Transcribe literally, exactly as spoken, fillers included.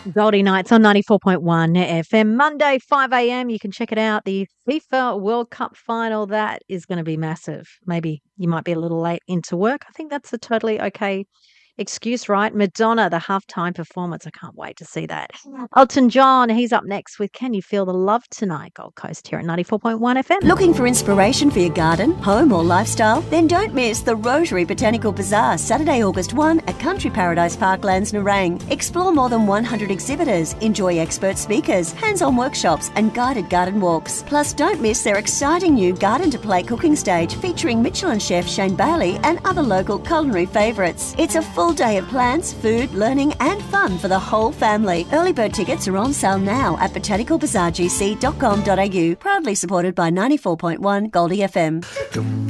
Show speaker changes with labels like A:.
A: Goldie Nights on ninety-four point one F M. Monday, five a.m. You can check it out. The FIFA World Cup final, that is going to be massive. Maybe you might be a little late into work. I think that's a totally okay excuse, right? Madonna, the halftime performance. I can't wait to see that. Elton John, he's up next with Can You Feel the Love Tonight? Gold Coast here at ninety-four point one F M.
B: Looking for inspiration for your garden, home or lifestyle? Then don't miss the Rotary Botanical Bazaar, Saturday, August first at Country Paradise Parklands, Nerang. Explore more than one hundred exhibitors, enjoy expert speakers, hands-on workshops and guided garden walks. Plus, don't miss their exciting new Garden to Plate cooking stage featuring Michelin chef Shane Bailey and other local culinary favourites. It's a full day of plants, food, learning and fun for the whole family. Early bird tickets are on sale now at botanical bazaar g c dot com dot a u. Proudly supported by ninety-four point one Goldie F M.